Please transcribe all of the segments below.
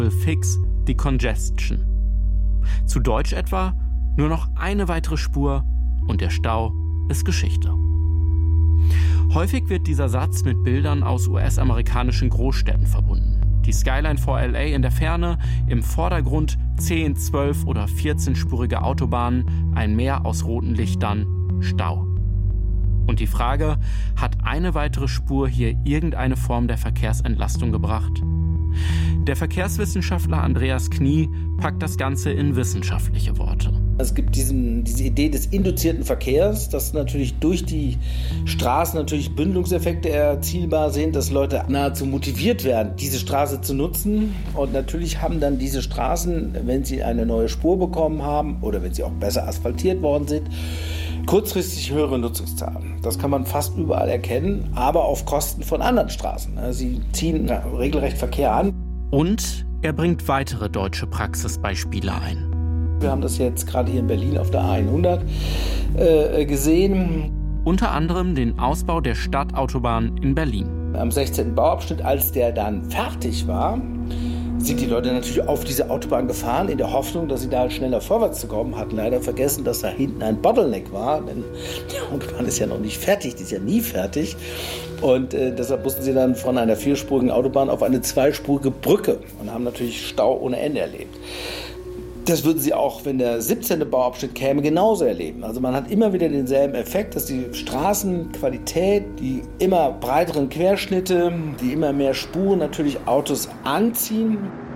Fix die Congestion. Zu Deutsch etwa: nur noch eine weitere Spur und der Stau ist Geschichte. Häufig wird dieser Satz mit Bildern aus US-amerikanischen Großstädten verbunden. Die Skyline vor LA in der Ferne, im Vordergrund 10, 12 oder 14-spurige Autobahnen, ein Meer aus roten Lichtern, Stau. Und die Frage, hat eine weitere Spur hier irgendeine Form der Verkehrsentlastung gebracht? Der Verkehrswissenschaftler Andreas Knie packt das Ganze in wissenschaftliche Worte. Es gibt diese Idee des induzierten Verkehrs, dass natürlich durch die Straßen natürlich Bündelungseffekte erzielbar sind, dass Leute nahezu motiviert werden, diese Straße zu nutzen. Und natürlich haben dann diese Straßen, wenn sie eine neue Spur bekommen haben oder wenn sie auch besser asphaltiert worden sind, kurzfristig höhere Nutzungszahlen. Das kann man fast überall erkennen, aber auf Kosten von anderen Straßen. Sie ziehen regelrecht Verkehr an. Und er bringt weitere deutsche Praxisbeispiele ein. Wir haben das jetzt gerade hier in Berlin auf der A100 gesehen. Unter anderem den Ausbau der Stadtautobahn in Berlin. Am 16. Bauabschnitt, als der dann fertig war, sind die Leute natürlich auf diese Autobahn gefahren, in der Hoffnung, dass sie da schneller vorwärts zu kommen. Hatten leider vergessen, dass da hinten ein Bottleneck war, denn die Autobahn ist ja noch nicht fertig, die ist ja nie fertig. Und deshalb mussten sie dann von einer 4-spurigen Autobahn auf eine 2-spurige Brücke und haben natürlich Stau ohne Ende erlebt. Das würden sie auch, wenn der 17. Bauabschnitt käme, genauso erleben. Also man hat immer wieder denselben Effekt, dass die Straßenqualität, die immer breiteren Querschnitte, die immer mehr Spuren natürlich Autos anziehen.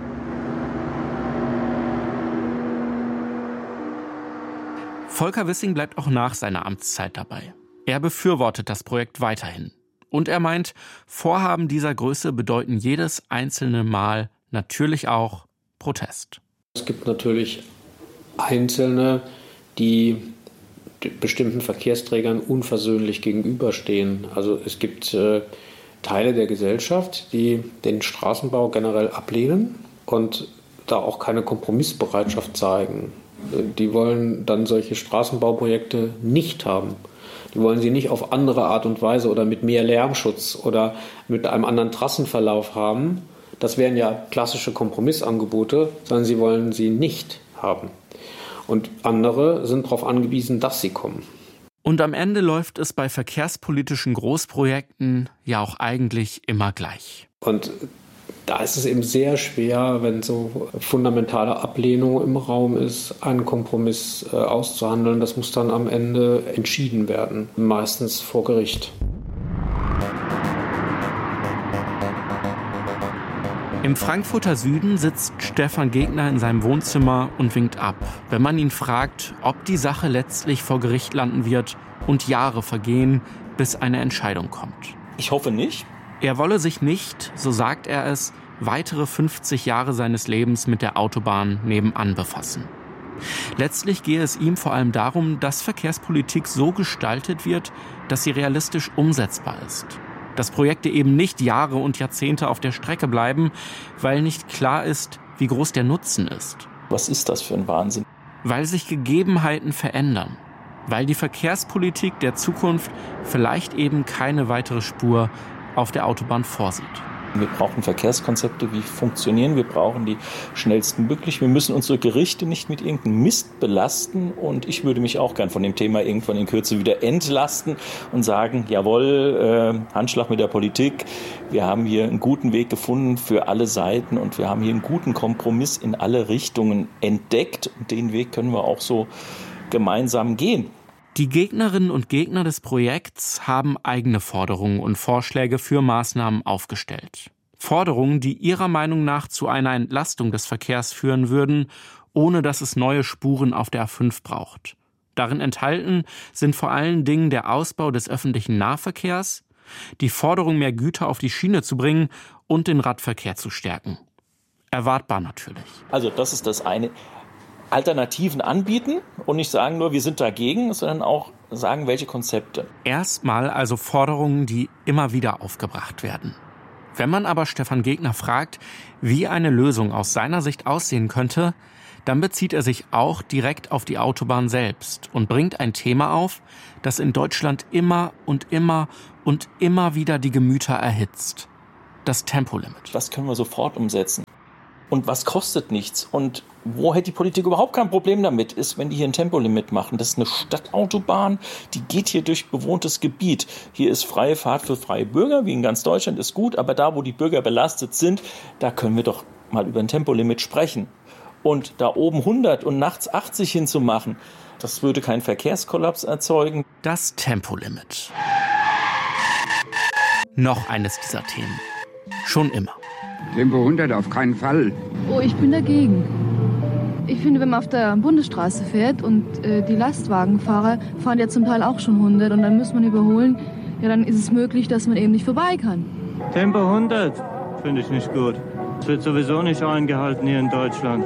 Volker Wissing bleibt auch nach seiner Amtszeit dabei. Er befürwortet das Projekt weiterhin. Und er meint, Vorhaben dieser Größe bedeuten jedes einzelne Mal natürlich auch Protest. Es gibt natürlich Einzelne, die bestimmten Verkehrsträgern unversöhnlich gegenüberstehen. Also es gibt Teile der Gesellschaft, die den Straßenbau generell ablehnen und da auch keine Kompromissbereitschaft zeigen. Die wollen dann solche Straßenbauprojekte nicht haben. Die wollen sie nicht auf andere Art und Weise oder mit mehr Lärmschutz oder mit einem anderen Trassenverlauf haben. Das wären ja klassische Kompromissangebote, sondern sie wollen sie nicht haben. Und andere sind darauf angewiesen, dass sie kommen. Und am Ende läuft es bei verkehrspolitischen Großprojekten ja auch eigentlich immer gleich. Und da ist es eben sehr schwer, wenn so fundamentale Ablehnung im Raum ist, einen Kompromiss auszuhandeln. Das muss dann am Ende entschieden werden, meistens vor Gericht. Im Frankfurter Süden sitzt Stefan Gegner in seinem Wohnzimmer und winkt ab, wenn man ihn fragt, ob die Sache letztlich vor Gericht landen wird und Jahre vergehen, bis eine Entscheidung kommt. Ich hoffe nicht. Er wolle sich nicht, so sagt er es, weitere 50 Jahre seines Lebens mit der Autobahn nebenan befassen. Letztlich gehe es ihm vor allem darum, dass Verkehrspolitik so gestaltet wird, dass sie realistisch umsetzbar ist. Dass Projekte eben nicht Jahre und Jahrzehnte auf der Strecke bleiben, weil nicht klar ist, wie groß der Nutzen ist. Was ist das für ein Wahnsinn? Weil sich Gegebenheiten verändern. Weil die Verkehrspolitik der Zukunft vielleicht eben keine weitere Spur auf der Autobahn vorsieht. Wir brauchen Verkehrskonzepte, wie funktionieren. Wir brauchen die schnellsten möglich. Wir müssen unsere Gerichte nicht mit irgendeinem Mist belasten. Und ich würde mich auch gern von dem Thema irgendwann in Kürze wieder entlasten und sagen, jawohl, Handschlag mit der Politik. Wir haben hier einen guten Weg gefunden für alle Seiten und wir haben hier einen guten Kompromiss in alle Richtungen entdeckt. Und den Weg können wir auch so gemeinsam gehen. Die Gegnerinnen und Gegner des Projekts haben eigene Forderungen und Vorschläge für Maßnahmen aufgestellt. Forderungen, die ihrer Meinung nach zu einer Entlastung des Verkehrs führen würden, ohne dass es neue Spuren auf der A5 braucht. Darin enthalten sind vor allen Dingen der Ausbau des öffentlichen Nahverkehrs, die Forderung, mehr Güter auf die Schiene zu bringen und den Radverkehr zu stärken. Erwartbar natürlich. Also das ist das eine. Alternativen anbieten und nicht sagen nur, wir sind dagegen, sondern auch sagen, welche Konzepte. Erstmal also Forderungen, die immer wieder aufgebracht werden. Wenn man aber Stefan Gegner fragt, wie eine Lösung aus seiner Sicht aussehen könnte, dann bezieht er sich auch direkt auf die Autobahn selbst und bringt ein Thema auf, das in Deutschland immer und immer und immer wieder die Gemüter erhitzt. Das Tempolimit. Das können wir sofort umsetzen. Und was kostet nichts? Und wo hätte die Politik überhaupt kein Problem damit, ist, wenn die hier ein Tempolimit machen. Das ist eine Stadtautobahn, die geht hier durch bewohntes Gebiet. Hier ist freie Fahrt für freie Bürger, wie in ganz Deutschland, ist gut. Aber da, wo die Bürger belastet sind, da können wir doch mal über ein Tempolimit sprechen. Und da oben 100 und nachts 80 hinzumachen, das würde keinen Verkehrskollaps erzeugen. Das Tempolimit. Noch eines dieser Themen. Schon immer. Tempo 100 auf keinen Fall. Oh, ich bin dagegen. Ich finde, wenn man auf der Bundesstraße fährt und die Lastwagenfahrer fahren ja zum Teil auch schon 100 und dann muss man überholen, ja, dann ist es möglich, dass man eben nicht vorbei kann. Tempo 100 finde ich nicht gut. Es wird sowieso nicht eingehalten hier in Deutschland.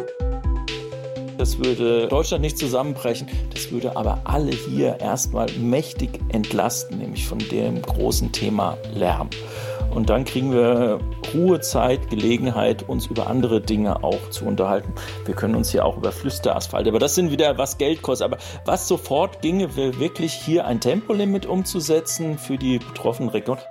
Das würde Deutschland nicht zusammenbrechen, das würde aber alle hier erstmal mächtig entlasten, nämlich von dem großen Thema Lärm. Und dann kriegen wir Ruhezeit, Gelegenheit, uns über andere Dinge auch zu unterhalten. Wir können uns hier auch über Flüsterasphalt, aber das sind wieder, was Geld kostet. Aber was sofort ginge, wäre wirklich hier ein Tempolimit umzusetzen für die betroffenen Regionen.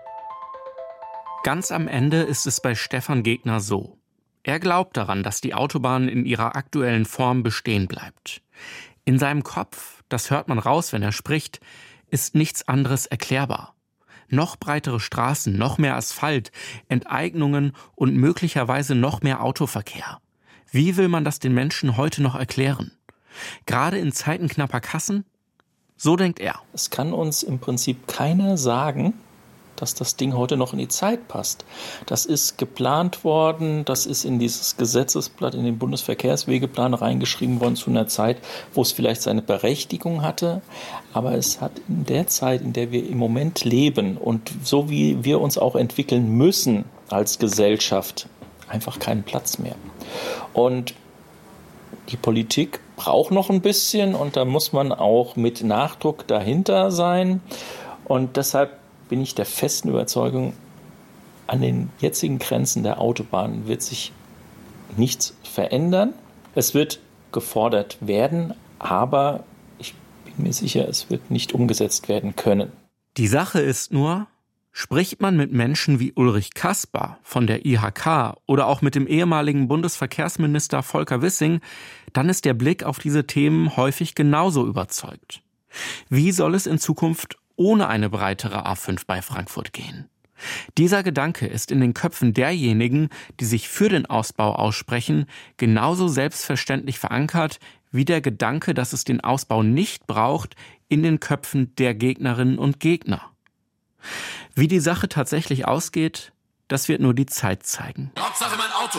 Ganz am Ende ist es bei Stefan Gegner so. Er glaubt daran, dass die Autobahn in ihrer aktuellen Form bestehen bleibt. In seinem Kopf, das hört man raus, wenn er spricht, ist nichts anderes erklärbar. Noch breitere Straßen, noch mehr Asphalt, Enteignungen und möglicherweise noch mehr Autoverkehr. Wie will man das den Menschen heute noch erklären? Gerade in Zeiten knapper Kassen? So denkt er. Es kann uns im Prinzip keiner sagen, dass das Ding heute noch in die Zeit passt. Das ist geplant worden, das ist in dieses Gesetzesblatt, in den Bundesverkehrswegeplan reingeschrieben worden zu einer Zeit, wo es vielleicht seine Berechtigung hatte, aber es hat in der Zeit, in der wir im Moment leben und so wie wir uns auch entwickeln müssen als Gesellschaft, einfach keinen Platz mehr. Und die Politik braucht noch ein bisschen und da muss man auch mit Nachdruck dahinter sein und deshalb bin ich der festen Überzeugung, an den jetzigen Grenzen der Autobahn wird sich nichts verändern. Es wird gefordert werden, aber ich bin mir sicher, es wird nicht umgesetzt werden können. Die Sache ist nur, spricht man mit Menschen wie Ulrich Kasper von der IHK oder auch mit dem ehemaligen Bundesverkehrsminister Volker Wissing, dann ist der Blick auf diese Themen häufig genauso überzeugt. Wie soll es in Zukunft ohne eine breitere A5 bei Frankfurt gehen? Dieser Gedanke ist in den Köpfen derjenigen, die sich für den Ausbau aussprechen, genauso selbstverständlich verankert wie der Gedanke, dass es den Ausbau nicht braucht, in den Köpfen der Gegnerinnen und Gegner. Wie die Sache tatsächlich ausgeht, das wird nur die Zeit zeigen. Hauptsache mein Auto.